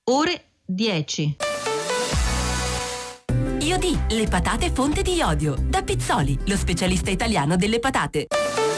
ore 10. Iodì, le patate fonte di iodio. Da Pizzoli, lo specialista italiano delle patate.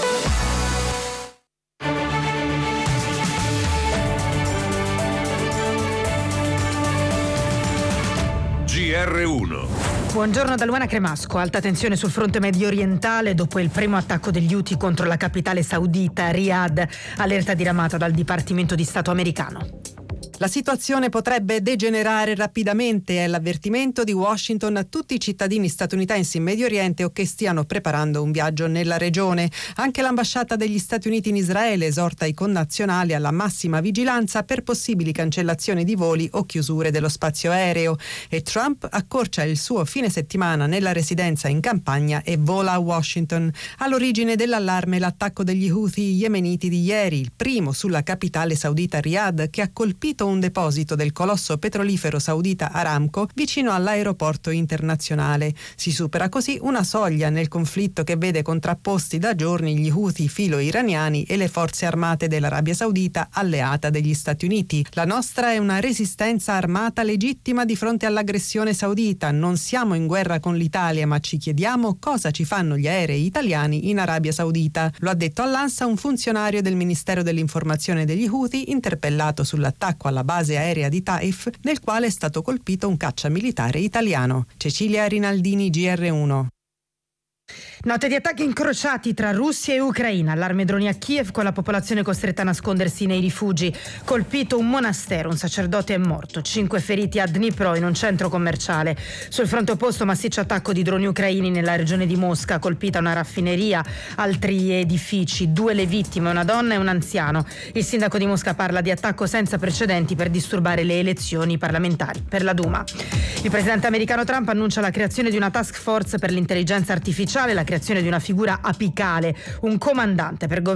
GR1. Buongiorno da Luana Cremasco. Alta tensione sul fronte medio orientale dopo il primo attacco degli Houthi contro la capitale saudita, Riyadh. Allerta diramata dal Dipartimento di Stato americano. La situazione potrebbe degenerare rapidamente, è l'avvertimento di Washington a tutti i cittadini statunitensi in Medio Oriente o che stiano preparando un viaggio nella regione. Anche l'ambasciata degli Stati Uniti in Israele esorta i connazionali alla massima vigilanza per possibili cancellazioni di voli o chiusure dello spazio aereo. E Trump accorcia il suo fine settimana nella residenza in campagna e vola a Washington. All'origine dell'allarme l'attacco degli Houthi yemeniti di ieri, il primo sulla capitale saudita Riyadh, che ha colpito un deposito del colosso petrolifero saudita Aramco vicino all'aeroporto internazionale. Si supera così una soglia nel conflitto che vede contrapposti da giorni gli Houthi filo-iraniani e le forze armate dell'Arabia Saudita alleata degli Stati Uniti. La nostra è una resistenza armata legittima di fronte all'aggressione saudita. Non siamo in guerra con l'Italia, ma ci chiediamo cosa ci fanno gli aerei italiani in Arabia Saudita. Lo ha detto all'ANSA un funzionario del Ministero dell'Informazione degli Houthi interpellato sull'attacco alla base aerea di Taif, nel quale è stato colpito un caccia militare italiano. Cecilia Rinaldini, GR1. Note di attacchi incrociati tra Russia e Ucraina. Allarme droni a Kiev con la popolazione costretta a nascondersi nei rifugi. Colpito un monastero, un sacerdote è morto. 5 feriti a Dnipro in un centro commerciale. Sul fronte opposto massiccio attacco di droni ucraini nella regione di Mosca. Colpita una raffineria, altri edifici, 2 le vittime, una donna e un anziano. Il sindaco di Mosca parla di attacco senza precedenti per disturbare le elezioni parlamentari per la Duma. Il presidente americano Trump annuncia la creazione di una task force per l'intelligenza artificiale, la creazione di una figura apicale, un comandante per governare